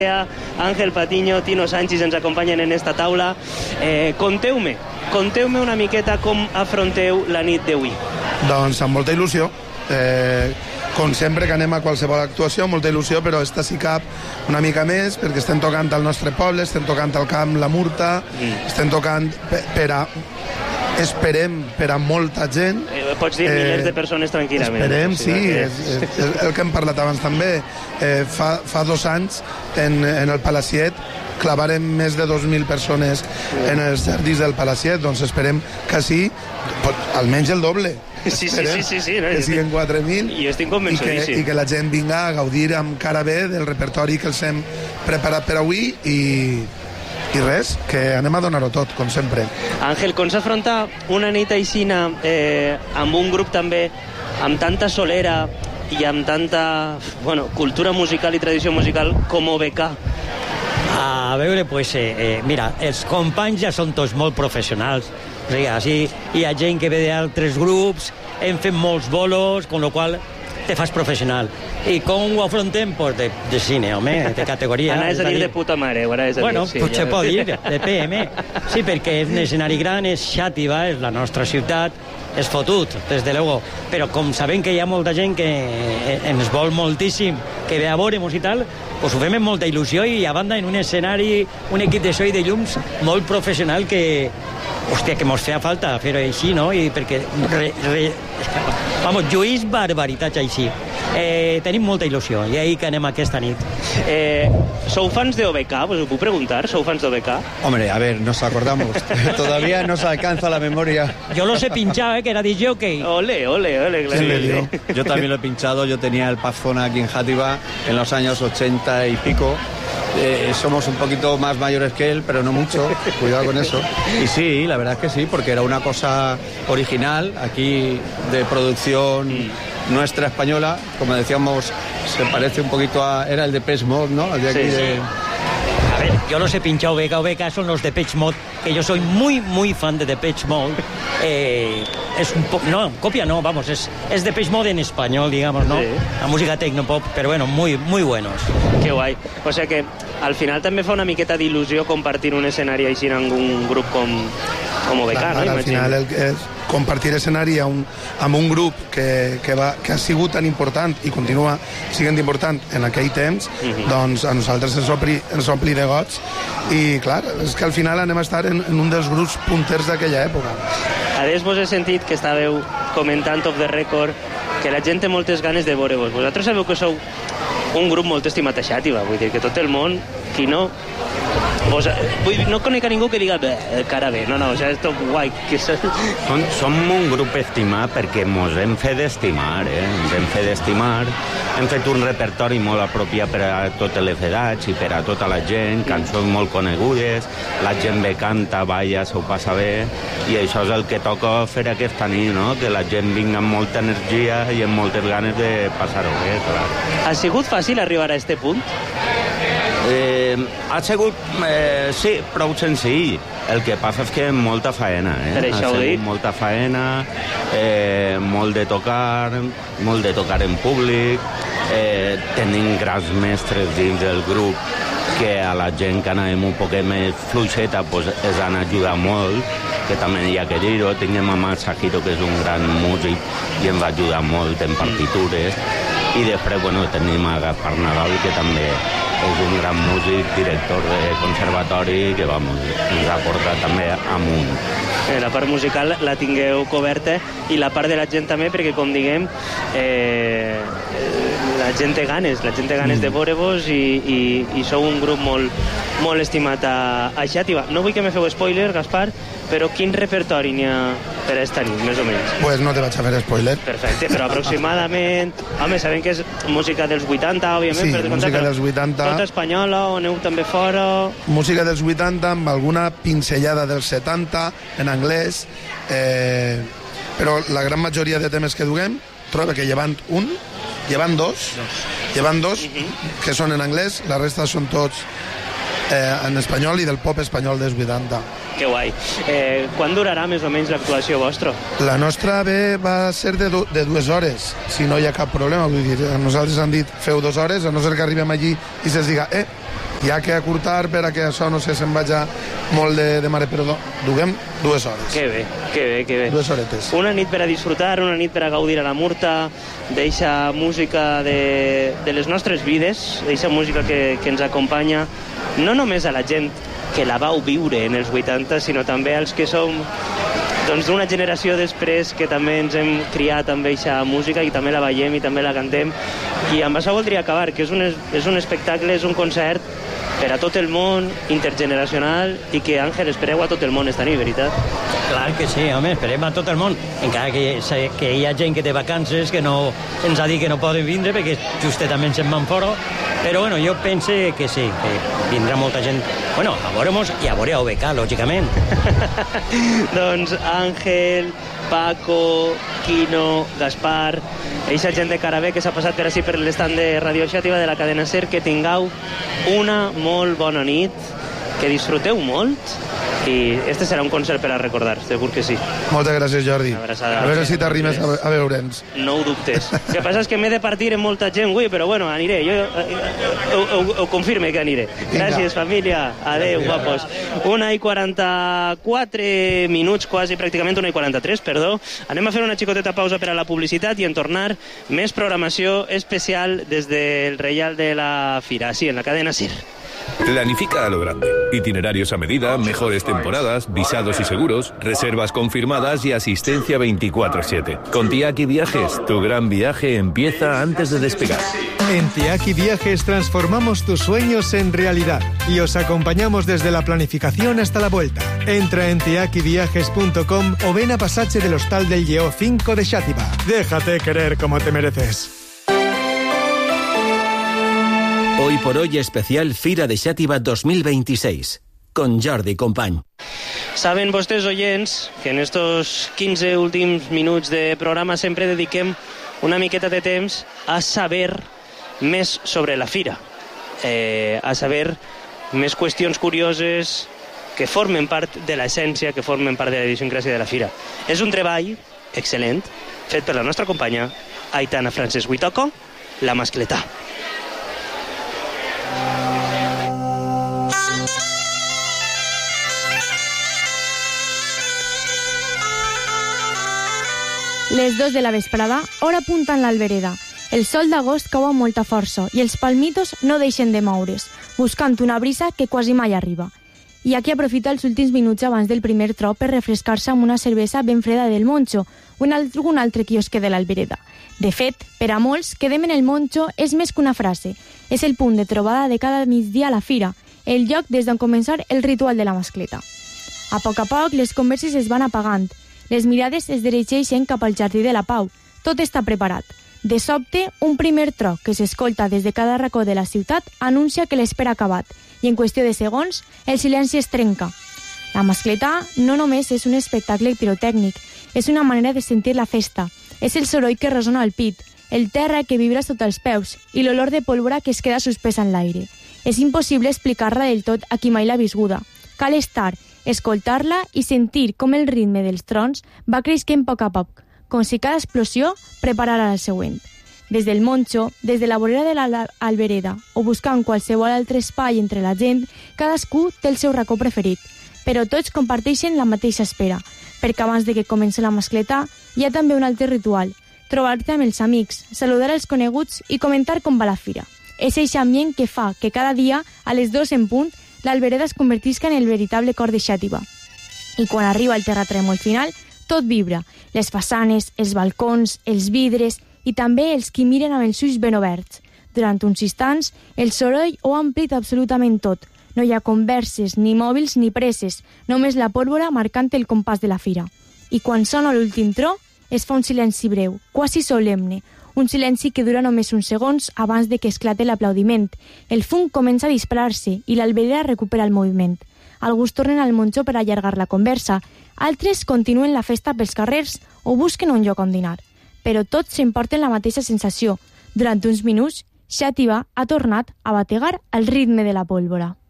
Ángel Patiño, Tino Sánchez ens acompanyen en esta taula. Conteu-me una miqueta com afronteu la nit d'avui. Doncs amb molta il·lusió. Com sempre que anem a qualsevol actuació, molta il·lusió, però esta sí cap una mica més, perquè estem tocant al nostre poble, estem tocant al Camp La Murta, estem tocant esperem per a molta gent. Pots dir milers de persones tranquil·lament. Esperem, sí, és el que hem parlat abans també. Fa 2 anys en el Palaciet clavarem més de 2.000 persones en els jardins del Palaciet, doncs esperem que sí, almenys el doble. Sí. Que siguin 4.000 jo estic convençudíssim. I que la gent vinga a gaudir amb cara bé del repertori que els hem preparat per avui i res, que anem a donar-ho tot, com sempre. Àngel, com s'afronta una nit aixina amb un grup també amb tanta solera i amb tanta cultura musical i tradició musical com OBK? A veure, pues, mira, els companys ja són tots molt professionals. O sigui, així hi ha gent que ve d'altres grups, hem fet molts bolos, con lo qual te fas professional. I com ho afrontem? Pues de cine, home, de categoria. Anaves a dir de puta mare, ho anaves a dir. Bueno, sí, potser pot dir, de PM. Sí, perquè és un escenari gran, és Xàtiva, és la nostra ciutat, és fotut, des de luego. Però com sabem que hi ha molta gent que ens vol moltíssim, que ve a veure-nos i tal, pues ho fem amb molta il·lusió i a banda en un escenari, un equip de so i de llums molt professional que, hòstia, que mos feia falta fer-ho així, no? I perquè vamos, lluís barbaritats així. Tenim molta il·lusió i ahí que anem aquesta nit. ¿Sou fans de OBK? ¿Vos ho puc preguntar? ¿Sou fans de OBK? Hombre, a ver, nos acordamos. Todavía nos alcanza la memoria. Yo los he pinchado, que era DJ OK. Ole. ¿Quién le dio? Yo también lo he pinchado. Yo tenía el Pazfona aquí en Játiva en los años 80 y pico. Somos un poquito más mayores que él, pero no mucho, cuidado con eso. Y sí, la verdad es que sí, porque era una cosa original, aquí de producción nuestra española, como decíamos, se parece un poquito a... Era el de Depeche Mode, ¿no? El de aquí de... A ver, yo los he pinchado OBK son los de Depeche Mode, que yo soy muy fan de Depeche Mode. Es un poco... No, copia no, vamos, es Depeche Mode en español, digamos, ¿no? Sí. La música tecnopop, pero bueno, muy buenos. Que guai. O sea que al final també fa una miqueta d'il·lusió compartir un escenari així amb un grup com OBK, no? Al final és compartir escenari amb un grup que ha sigut tan important i continua sent important en aquell temps, doncs a nosaltres ens ompli de goig i clar, és que al final anem a estar en un dels grups punters d'aquella època. A més vos he sentit que estàveu comentant off the record que la gent té moltes ganes de veure-vos. Vosaltres sabeu que sou un grup molt estimat a Xàtiva, vull dir que tot el món, qui no... no conec a ningú que diga cara bé, no, o sigui, és tot guai. Som un grup estimat perquè mos hem fet estimar, ens hem fet estimar, hem fet un repertori molt apropiat per a totes les edats i per a tota la gent, cançons molt conegudes, la gent bé canta, balla, s'ho passa bé, i això és el que toca fer aquesta nit, no? Que la gent vinga amb molta energia i amb moltes ganes de passar-ho bé, clar. Ha sigut fàcil arribar a este punt? Ha sigut, sí, prou senzill. El que passa és que molta faena, Per això ho dic. Molta faena, molt de tocar en públic, tenim grans mestres dins del grup que a la gent que anàvem un poquet més fluixeta pues, ens han ajudat molt, que també hi ha que dir-ho. Tinguem a Masahiro, que és un gran músic i ens va ajudar molt en partitures, i després tenim a Gaspar Nadal, que també és un gran músic, director de conservatori, que ens aporta també amunt. La part musical la tingueu coberta i la part de la gent també, perquè com diguem la gent té ganes de veure-vos i sou un grup molt estimat a Xàtiva. No vull que me feu spoiler, Gaspar, però quin repertori n'hi ha per a esta nit, més o menys? Pues no te vaig a fer spoiler. Perfecte, però aproximadament... Home, sabem que és música dels 80, òbviament. Sí, música dels 80. Tota espanyola, o aneu també fora? Música dels 80 amb alguna pinzellada dels 70 en anglès, però la gran majoria de temes que duguem troba que llevant dos que són en anglès, la resta són tots en espanyol i del pop espanyol dels 80. Que guai. Quan durarà més o menys l'actuació vostra? La nostra va ser de 2 hores, si no hi ha cap problema. Vull dir, a nosaltres han dit feu 2 hores, a no ser que arribem allí i se'ls diga Hi ha que acurtar per a que això no se'n vagi molt de mare, però duguem 2 hores. Que bé, que bé, que bé. 2 horetes. Una nit per a disfrutar, una nit per a gaudir a la Murta, d'eixa música de les nostres vides, d'eixa música que ens acompanya, no només a la gent que la vau viure en els 80, sinó també als que som d'una generació després que també ens hem criat amb eixa música i també la veiem i també la cantem. I amb això voldria acabar, que és un espectacle, és un concert per a tot el món, intergeneracional, i que, Àngel, espereu a tot el món esta nit, veritat? Clar que sí, home, esperem a tot el món. Encara que hi ha gent que té vacances, que no ens ha dit que no poden vindre, perquè justament se'n van fora. Però, bueno, jo penso que sí, que vindrà molta gent. Bueno, a veure-mos i a veure OBK, lògicament. Doncs Àngel, Paco, Quino, Gaspar, eixa gent de Carabé que s'ha passat per així per l'estat de Radio Xàtiva de la cadena SER, que tingueu una molt bona nit, que disfruteu molt, i este serà un concert per a recordar, segur que sí. Moltes gràcies, Jordi. Abraçada. A veure si t'arrimes a veure'ns. No ho dubtes. El que passa és que m'he de partir en molta gent avui, però bueno, aniré. Jo ho confirme que aniré. Gràcies, família. Adéu, guapos. 1:44 minuts, quasi, pràcticament 1:43, perdó. Anem a fer una xicoteta pausa per a la publicitat i en tornar més programació especial des del Reial de la Fira, sí, en la cadena SER. Planifica a lo grande. Itinerarios a medida, mejores temporadas, visados y seguros, reservas confirmadas y asistencia 24/7. Con Tiaki Viajes, tu gran viaje empieza antes de despegar. En Tiaki Viajes transformamos tus sueños en realidad y os acompañamos desde la planificación hasta la vuelta. Entra en tiakiviajes.com o ven a Pasaje del Hostal del Lleó 5 de Xàtiva. Déjate querer como te mereces. Hoy por hoy especial Fira de Xàtiva 2026, con Jordi Company. Saben vostès, oients, que en estos 15 últims minuts de programa sempre dediquem una miqueta de temps a saber més sobre la Fira, a saber més qüestions curioses que formen part de l'essència, que formen part de la idiosincràsia de la Fira. És un treball excel·lent, fet per la nostra companya Aitana Francesc Huitoco, la Mascletà. Les 2 de la vesprada, hora punta en l'Albereda. El sol d'agost cau amb molta força i els palmitos no deixen de moure's, buscant una brisa que quasi mai arriba. I aquí aprofita els últims minuts abans del primer tro per refrescar-se amb una cervesa ben freda del Moncho o en algun altre quiosque de l'Albereda. De fet, per a molts, quedem en el Moncho és més que una frase. És el punt de trobada de cada migdia a la Fira, el lloc des d'on començar el ritual de la mascleta. A poc, les converses es van apagant. Les mirades es dirigeixen cap al Jardí de la Pau. Tot està preparat. De sobte, un primer tro que s'escolta des de cada racó de la ciutat anuncia que l'espera ha acabat i en qüestió de segons el silenci es trenca. La mascleta no només és un espectacle pirotècnic, és una manera de sentir la festa. És el soroll que ressona al pit, el terra que vibra sota els peus i l'olor de pólvora que es queda suspesa en l'aire. És impossible explicar-la del tot a qui mai l'ha visguda. Cal estar, escoltar-la i sentir com el ritme dels trons va creixent a poc, com si cada explosió preparara la següent. Des del Moncho, des de la vorera de l'Albereda o buscant qualsevol altre espai entre la gent, cadascú té el seu racó preferit, però tots comparteixen la mateixa espera, perquè abans de que comenci la mascleta hi ha també un altre ritual, trobar-te amb els amics, saludar els coneguts i comentar com va la fira. És aquest ambient que fa que cada dia, a les 2 en punt, l'Albereda es convertisca en el veritable cor de Xàtiva. I quan arriba el terratrèmol final, tot vibra, les façanes, els balcons, els vidres i també els qui miren amb els ulls ben oberts. Durant uns instants, el soroll ho ha omplit absolutament tot. No hi ha converses, ni mòbils ni preses, només la pólvora marcant el compàs de la fira. I quan sona l'últim tro, es fa un silenci breu, quasi solemne, un silenci que dura només uns segons abans de que esclate l'aplaudiment. El fum comença a disparar-se i l'Albereda recupera el moviment. Alguns tornen al Moncho per allargar la conversa, altres continuen la festa pels carrers o busquen un lloc on dinar. Però tots s'emporten la mateixa sensació. Durant uns minuts, Xàtiva ha tornat a bategar al ritme de la pólvora.